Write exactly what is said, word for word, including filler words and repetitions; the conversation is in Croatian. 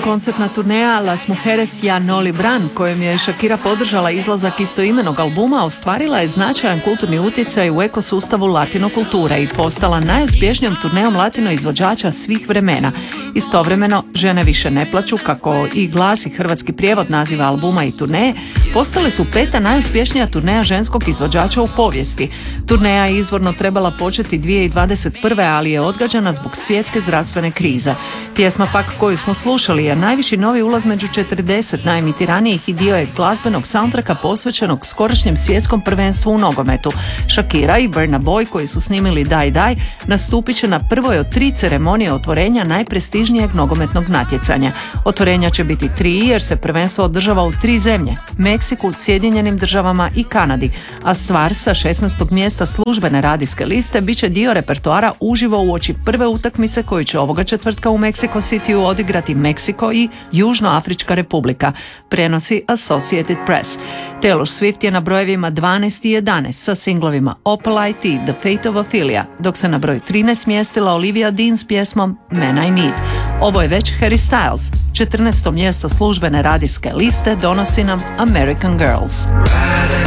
koncertna turneja Las Mujeres Ya No Libran, kojom je Shakira podržala izlazak istoimenog albuma, ostvarila je značajan kulturni utjecaj u ekosustavu latino kulture i postala najuspješnijom turnejom latino izvođača svih vremena. Istovremeno, Žene više ne plaću, kako i glasi hrvatski prijevod naziva albuma i turneje, postale su peta najuspješnija turneja ženskog izvođača u povijesti. Turneja je izvorno trebala početi dvije tisuće dvadeset prve. ali je odgađana zbog svjetske zdravstvene krize. Pjesma pak koju smo slušali je najviši novi ulaz među četrdeset najemitiranijih i dio je glazbenog soundtracka posvećenog skorašnjem svjetskom prvenstvu u nogometu. Shakira i Burna Boy, koji su snimili Die Die, nastupit će na prvoj od tri ceremonije otvorenja najprestižnijeg nogometnog natjecanja. Otvorenja će biti tri jer se prvenstvo održava u tri zemlje: Meksiku, Sjedinjenim državama i Kanadi, a stvar sa šesnaestog mjesta službene radijske liste bit će dio repertoara uživo uoči prve utakmice koju će ovoga četvrtka u Mexico Cityu odigrati Meksiko i Južnoafrička republika, prenosi Associated Press. Taylor Swift je na brojevima dvanaest i jedanaest sa singlovima Opalite i The Fate of Ophelia, dok se na broj trinaest mjestila Olivia Dean s pjesmom Man I Need. Ovo je već Harry Styles. četrnaesto mjesto službene radijske liste donosi nam American Girls.